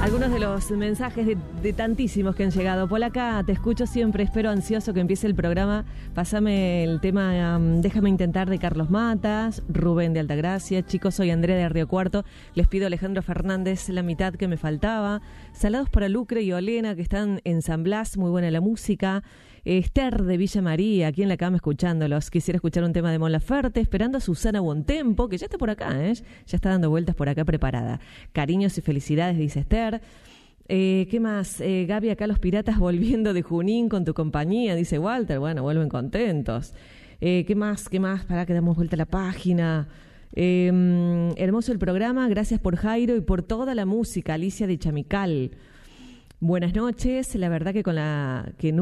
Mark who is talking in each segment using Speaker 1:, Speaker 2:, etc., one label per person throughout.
Speaker 1: Algunos de los mensajes de tantísimos que han llegado. Por acá, te escucho siempre, espero ansioso que empiece el programa. Pásame el tema Déjame intentar de Carlos Matas, Rubén de Altagracia. Chicos, soy Andrea de Río Cuarto. Les pido a Alejandro Fernández la mitad que me faltaba. Saludos para Lucre y Olena, que están en San Blas, muy buena la música. Esther de Villa María, aquí en la cama escuchándolos. Quisiera escuchar un tema de Mon Laferte, esperando a Susana Bontempo, que ya está por acá, ya está dando vueltas por acá preparada. Cariños y felicidades, dice Esther. ¿Qué más? Gaby, acá los piratas volviendo de Junín con tu compañía, dice Walter. Bueno, vuelven contentos. ¿Qué más? Para que damos vuelta a la página. Hermoso el programa, gracias por Jairo y por toda la música. Alicia de Chamical. Buenas noches, la verdad que con la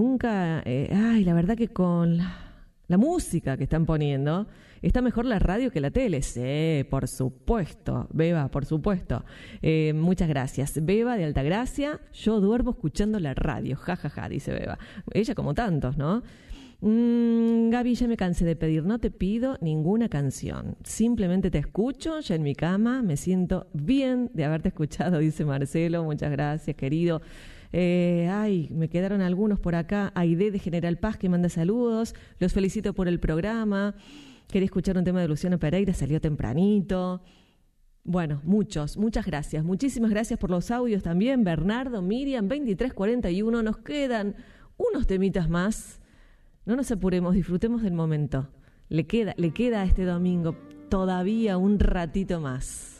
Speaker 1: música que están poniendo, está mejor la radio que la tele. Sí, por supuesto, Beba, por supuesto. Muchas gracias. Beba de Altagracia, yo duermo escuchando la radio, jajaja, dice Beba. Ella como tantos, ¿no? Gaby, ya me cansé de pedir, no te pido ninguna canción, simplemente te escucho, ya en mi cama, me siento bien de haberte escuchado, dice Marcelo, muchas gracias, querido. Me quedaron algunos por acá. Aide de General Paz que manda saludos, los felicito por el programa. Quería escuchar un tema de Luciano Pereira, salió tempranito. Bueno, muchas gracias, muchísimas gracias por los audios también. Bernardo, Miriam, 2341, nos quedan unos temitas más. No nos apuremos, disfrutemos del momento. Le queda a este domingo todavía un ratito más.